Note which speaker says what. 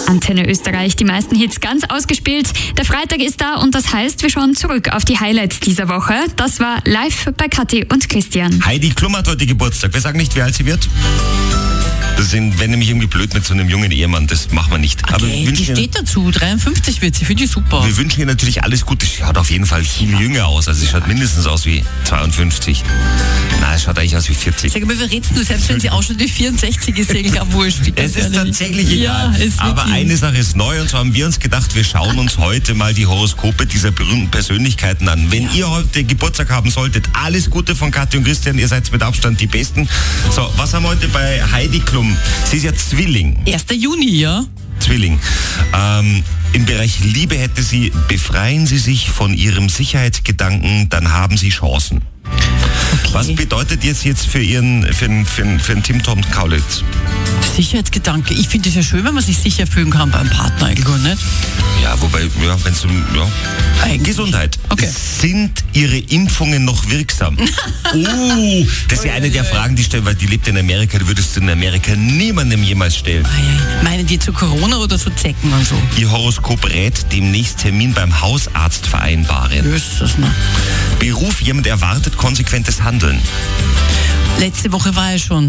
Speaker 1: Antenne Österreich, die meisten Hits ganz ausgespielt. Der Freitag ist da und das heißt, wir schauen zurück auf die Highlights dieser Woche. Das war live bei Kathi und Christian.
Speaker 2: Heidi Klum hat heute Geburtstag. Wir sagen nicht, wie alt sie wird. Das wäre nämlich irgendwie blöd mit so einem jungen Ehemann. Das machen wir nicht.
Speaker 3: Okay,
Speaker 2: aber
Speaker 3: die steht dazu. 53 wird sie. Finde ich super.
Speaker 2: Wir wünschen ihr natürlich alles Gute. Sie schaut auf jeden Fall viel jünger aus. Also sie schaut mindestens aus wie 52. Na, es schaut eigentlich aus wie 40.
Speaker 3: Sag mal, wir reden nur, selbst wenn sie auch schon die 64 ist, ich glaube, wurscht.
Speaker 2: Es ist tatsächlich egal.
Speaker 3: Ja,
Speaker 2: aber eine Sache ist neu und zwar haben wir uns gedacht, wir schauen uns heute mal die Horoskope dieser berühmten Persönlichkeiten an. Wenn ihr heute Geburtstag haben solltet, alles Gute von Kathi und Christian, ihr seid mit Abstand die Besten. So, was haben wir heute bei Heidi Klum? Sie ist ja Zwilling.
Speaker 3: 1. Juni, ja?
Speaker 2: Zwilling. Im Bereich Liebe hätte sie: befreien Sie sich von Ihrem Sicherheitsgedanken, dann haben Sie Chancen.
Speaker 3: Okay.
Speaker 2: Was bedeutet jetzt für den Tim Tom Kaulitz?
Speaker 3: Sicherheitsgedanke. Ich finde es ja schön, wenn man sich sicher fühlen kann beim Partner eigentlich, nicht?
Speaker 2: Ja, wobei, wenn es Gesundheit.
Speaker 3: Okay.
Speaker 2: Sind Ihre Impfungen noch wirksam? Das ist ja eine der Fragen, die stellen, weil die lebt in Amerika, die würdest du in Amerika niemandem jemals stellen.
Speaker 3: Meinen die zu Corona oder zu Zecken und so?
Speaker 2: Ihr Horoskop rät, demnächst Termin beim Hausarzt vereinbaren.
Speaker 3: Jesus, ne?
Speaker 2: Beruf: jemand erwartet konsequentes Handeln.
Speaker 3: Letzte Woche war er schon.